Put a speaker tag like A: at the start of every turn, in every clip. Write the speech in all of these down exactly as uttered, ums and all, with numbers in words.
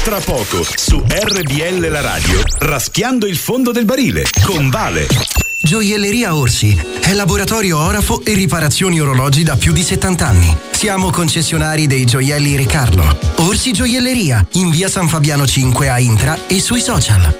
A: Tra poco su R B L la radio, raschiando il fondo del barile con Vale.
B: Gioielleria Orsi è laboratorio orafo e riparazioni orologi da più di settanta anni. Siamo concessionari dei gioielli Re Carlo. Orsi Gioielleria in via San Fabiano cinque a Intra e sui social.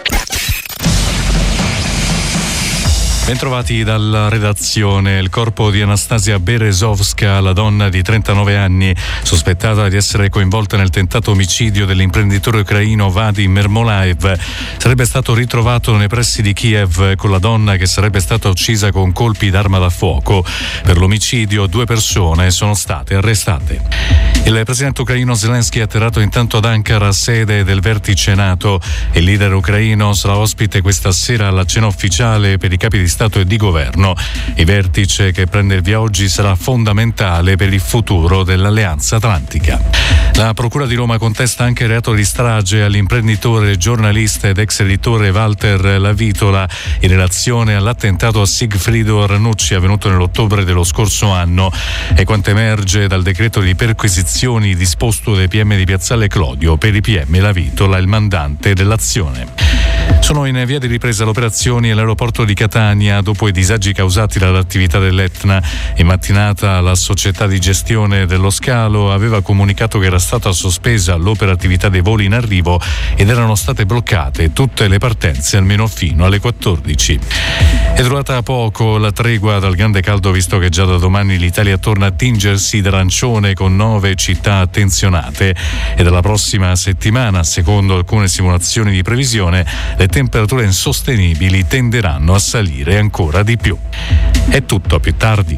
C: Bentrovati dalla redazione. Il corpo di Anastasia Berezovska, la donna di trentanove anni, sospettata di essere coinvolta nel tentato omicidio dell'imprenditore ucraino Vadim Ermolaev, sarebbe stato ritrovato nei pressi di Kiev con la donna che sarebbe stata uccisa con colpi d'arma da fuoco. Per l'omicidio due persone sono state arrestate. Il presidente ucraino Zelensky è atterrato intanto ad Ankara, sede del vertice NATO. Il leader ucraino sarà ospite questa sera alla cena ufficiale per i capi di Stato e di governo. Il vertice che prende il via oggi sarà fondamentale per il futuro dell'Alleanza Atlantica. La Procura di Roma contesta anche il reato di strage all'imprenditore, giornalista ed ex editore Walter Lavitola in relazione all'attentato a Sigfrido Ranucci avvenuto nell'ottobre dello scorso anno. È quanto emerge dal decreto di perquisizioni disposto dai P M di Piazzale Clodio. Per i P M Lavitola, il mandante dell'azione. Sono in via di ripresa le operazioni all'aeroporto di Catania dopo i disagi causati dall'attività dell'Etna. In mattinata la società di gestione dello scalo aveva comunicato che era stata sospesa l'operatività dei voli in arrivo ed erano state bloccate tutte le partenze almeno fino alle quattordici. È durata poco la tregua dal grande caldo, visto che già da domani l'Italia torna a tingersi d'arancione con nove città attenzionate e dalla prossima settimana, secondo alcune simulazioni di previsione, le temperature insostenibili tenderanno a salire ancora di più. È tutto, a più tardi.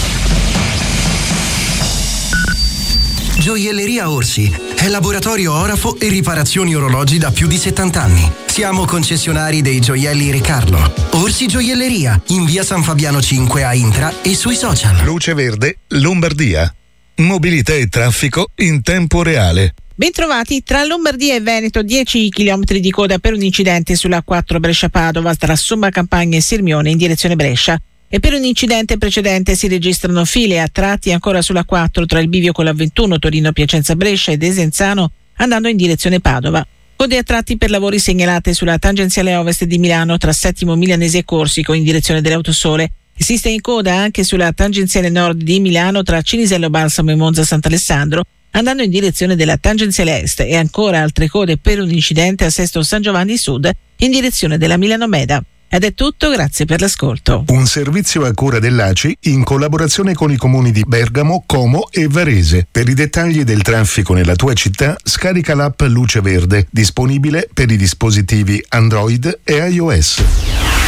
B: Gioielleria Orsi è laboratorio orafo e riparazioni orologi da più di settanta anni. Siamo concessionari dei gioielli Re Carlo. Orsi Gioielleria in via San Fabiano cinque a Intra e sui social.
D: Luce Verde, Lombardia. Mobilità e traffico in tempo reale.
E: Bentrovati. Tra Lombardia e Veneto dieci chilometri di coda per un incidente sulla A quattro Brescia-Padova tra Somma Campagna e Sirmione in direzione Brescia. E per un incidente precedente si registrano file a tratti ancora sulla A quattro tra il bivio con la ventuno Torino-Piacenza-Brescia e Desenzano andando in direzione Padova. Code a tratti per lavori segnalate sulla tangenziale ovest di Milano tra Settimo Milanese e Corsico in direzione dell'Autosole. Esiste in coda anche sulla tangenziale nord di Milano tra Cinisello Balsamo e Monza Sant'Alessandro andando in direzione della tangenziale est, e ancora altre code per un incidente a Sesto San Giovanni Sud in direzione della Milano Meda. Ed è tutto, grazie per l'ascolto.
D: Un servizio a cura dell'A C I in collaborazione con i comuni di Bergamo, Como e Varese. Per i dettagli del traffico nella tua città, scarica l'app Luce Verde, disponibile per i dispositivi Android e iOS.